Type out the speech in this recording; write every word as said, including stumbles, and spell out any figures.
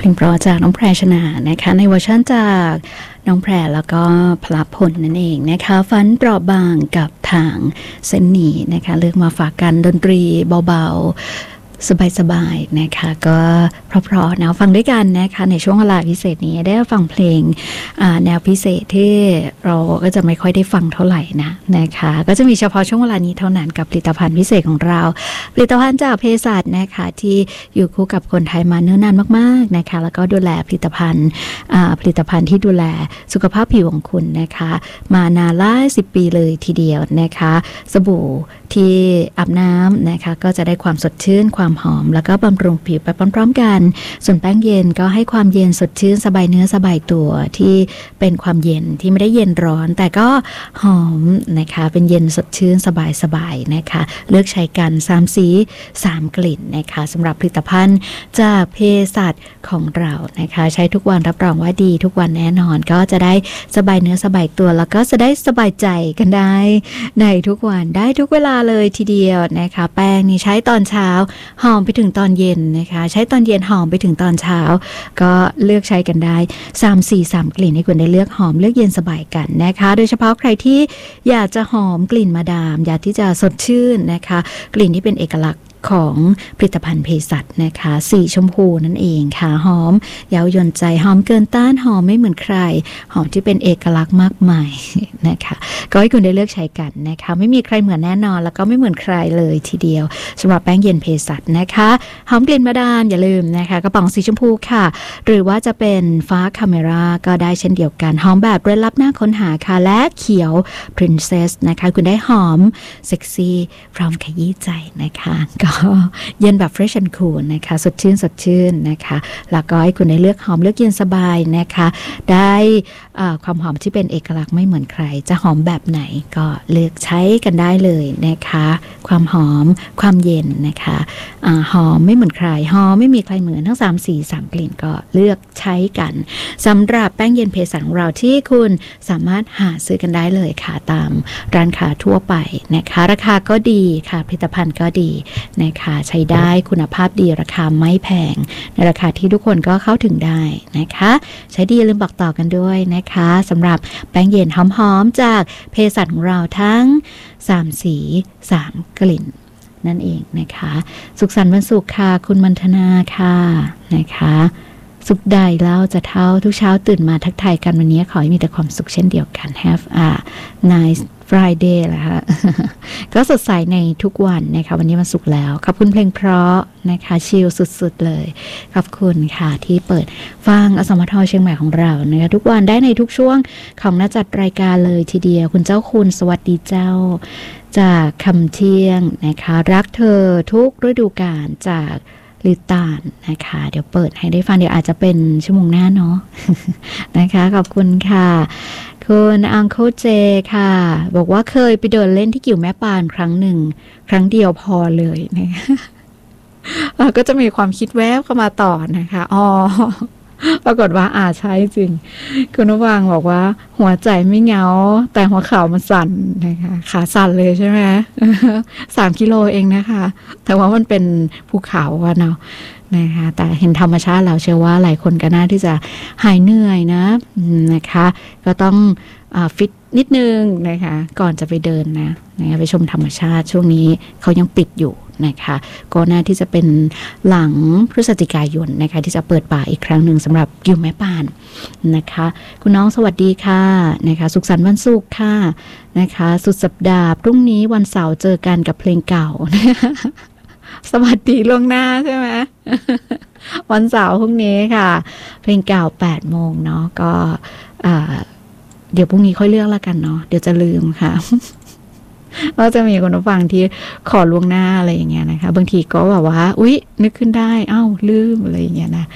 ลงเพราะจากน้องแพรชนานะคะในเวอร์ชันจากน้องแพรแล้วก็พลพลนั่นเองนะคะฝันเปราะบางกับทางเส้นนี้นะคะเลือกมาฝากกันดนตรีเบาๆสบายๆนะคะก็เพราะๆนะฟังด้วยกันนะคะในช่วงเวลาพิเศษนี้ได้ฟังเพลงแนวพิเศษที่เราก็จะไม่ค่อยได้ฟังเท่าไหร่นะนะคะก็จะมีเฉพาะช่วงเวลานี้เท่านั้นกับผลิตภัณฑ์พิเศษของเราผลิตภัณฑ์จากเภสัชนะคะที่อยู่คู่กับคนไทยมาเนิ่นนานมากๆนะคะแล้วก็ดูแลผลิตภัณฑ์ผลิตภัณฑ์ที่ดูแลสุขภาพผิวของคุณนะคะมานานหลายสิบปีเลยทีเดียวนะคะสบู่ที่อาบน้ำนะคะก็จะได้ความสดชื่นความหอมแล้วก็บำรุงผิวไปพร้อมๆกันส่วนแป้งเย็นก็ให้ความเย็นสดชื่นสบายเนื้อสบายตัวที่เป็นความเย็นที่ไม่ได้เย็นร้อนแต่ก็หอมนะคะเป็นเย็นสดชื่นสบายๆนะคะเลือกใช้กันสามสีสามกลิ่นนะคะสำหรับผลิตภัณฑ์จากเภสัชของเรานะคะใช้ทุกวันรับรองว่าดีทุกวันแน่นอนก็จะได้สบายเนื้อสบายตัวแล้วก็จะได้สบายใจกันได้ในทุกวันได้ทุกเวลาเลยทีเดียวนะคะแป้งนี่ใช้ตอนเช้าหอมไปถึงตอนเย็นนะคะใช้ตอนเย็นหอมไปถึงตอนเช้าก็เลือกใช้กันได้สาม สี่ สามกลิ่นให้คุณได้เลือกหอมเลือกเย็นสบายกันนะคะโดยเฉพาะใครที่อยากจะหอมกลิ่นมาดามอยากที่จะสดชื่นนะคะกลิ่นที่เป็นเอกลักษณ์ของผลิตภัณฑ์เภสัชนะคะสีชมพูนั่นเองค่ะหอมเย้ายวนใจหอมเกินต้านหอมไม่เหมือนใครหอมที่เป็นเอกลักษณ์มากมายนะคะก็ให้คุณได้เลือกใช้กันนะคะไม่มีใครเหมือนแน่นอนแล้วก็ไม่เหมือนใครเลยทีเดียวสำหรับแป้งเย็นเภสัชนะคะหอมกลิ่นมาดามอย่าลืมนะคะกระป๋องสีชมพูค่ะหรือว่าจะเป็นฟ้าคาเมราก็ได้เช่นเดียวกันหอมแบบเร้นลับน่าค้นหาค่ะและเขียว Princess นะคะคุณได้หอมเซ็กซี่พร้อมขยี้ใจนะคะก็เย็นแบบ fresh and cool นะคะสดชื่นสดชื่นนะคะแล้วก็ให้คุณได้เลือกหอมเลือกเย็นสบายนะคะได้ความหอมที่เป็นเอกลักษณ์ไม่เหมือนใครจะหอมแบบไหนก็เลือกใช้กันได้เลยนะคะความหอมความเย็นนะคะอาหอมไม่เหมือนใครหอมไม่มีใครเหมือนทั้งสามสีสามกลิ่นก็เลือกใช้กันสำหรับแป้งเย็นเภสัชของเราที่คุณสามารถหาซื้อกันได้เลยค่ะตามร้านค้าทั่วไปนะคะราคาก็ดีค่ะผลิตภัณฑ์ก็ดีนะคะใช้ได้คุณภาพดีราคาไม่แพงในราคาที่ทุกคนก็เข้าถึงได้นะคะใช้ดีลืมบอกต่อกันด้วยนะคะสำหรับแป้งเย็นหอมๆจากเภสัชของเราทั้งสามสีสามกลิ่นนั่นเองนะคะสุขสันต์วันศุกร์ค่ะคุณมันธนาค่ะนะคะสุขใดเล่าจะเท่าทุกเช้าตื่นมาทักทายกันวันนี้ขอให้มีแต่ความสุขเช่นเดียวกัน Have a nice Friday แหละค่ะ ก็สดใสในทุกวันนะคะวันนี้วันศุกร์แล้วขอบคุณเพลงเพราะนะคะชิลสุดๆเลยขอบคุณค่ะที่เปิดฟังอสมทเชียงใหม่ของเรานะคะทุกวันได้ในทุกช่วงของนักจัดรายการเลยทีเดียวคุณเจ้าคุณสวัสดีเจ้าจากคำเที่ยงนะคะรักเธอทุกฤดูกาลจากลิตานนะคะเดี๋ยวเปิดให้ได้ฟังเดี๋ยวอาจจะเป็นชั่วโมงหน้าเนาะ นะคะขอบคุณค่ะคุณอังเคิลเจค่ะบอกว่าเคยไปเดินเล่นที่กิ่วแม่ปานครั้งหนึ่งครั้งเดียวพอเลยนะคะเราก็จะมีความคิดแวบเข้ามาต่อนะคะอ๋อปรากฏว่าอาใช่จริงคุณนวังบอกว่าหัวใจไม่เหงาแต่หัวเข่ามันสั่นนะคะขาสั่นเลยใช่ไหมสามกิโลเองนะคะแต่ว่ามันเป็นภูเขาอะเนาะนะคะแต่เห็นธรรมชาติเราเชื่อว่าหลายคนก็น่าที่จะหายเหนื่อยนะนะคะก็ต้องฟิตนิดนึงนะคะก่อนจะไปเดินนะนะคะไปชมธรรมชาติช่วงนี้เขายังปิดอยู่นะคะก็น่าที่จะเป็นหลังพฤศจิกายนนะคะที่จะเปิดป่าอีกครั้งหนึ่งสำหรับกิ่วแม่ปานนะคะคุณน้องสวัสดีค่ะนะคะสุขสันต์วันศุกร์ค่ะนะคะสุดสัปดาห์พรุ่งนี้วันเสาร์เจอกันกับเพลงเก่า สวัสดีล่วงหน้าใช่ไหม วันเสาร์พรุ่งนี้ค่ะเพลงเก่าแปดโมงเนาะก็เดี๋ยวพรุ่งนี้ค่อยเลือกแล้วกันเนาะเดี๋ยวจะลืมค่ะ ก็จะมีคนฟังที่ขอล่วงหน้าอะไรอย่างเงี้ยนะคะบางทีก็แบบว่าอุ๊ยนึกขึ้นได้อ้าวลืมอะไรอย่างเงี้ยนะ